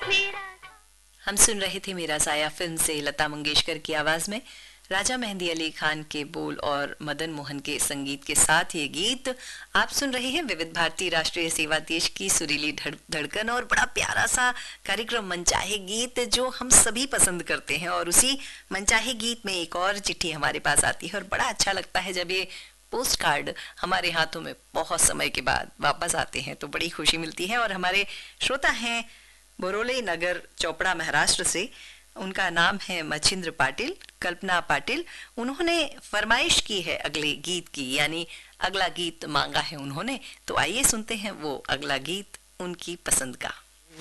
हम सुन रहे थे मेरा साया फिल्म से लता मंगेशकर की आवाज में राजा मेहंदी अली खान के बोल और मदन मोहन के संगीत के साथ ये गीत आप सुन रहे हैं विविध भारती राष्ट्रीय सेवा देश की सुरीली धड़कन और बड़ा प्यारा सा कार्यक्रम मनचाहे गीत जो हम सभी पसंद करते हैं। और उसी मनचाहे गीत में एक और चिट्ठी हमारे पास आती है और बड़ा अच्छा लगता है जब ये पोस्ट कार्ड हमारे हाथों में बहुत समय के बाद वापस आते हैं तो बड़ी खुशी मिलती है। और हमारे श्रोता हैं बोरोले नगर चोपड़ा महाराष्ट्र से, उनका नाम है मच्छिंद्र पाटिल, कल्पना पाटिल। उन्होंने फरमाइश की है अगले गीत की, यानी अगला गीत मांगा है उन्होंने, तो आइए सुनते हैं वो अगला गीत उनकी पसंद का।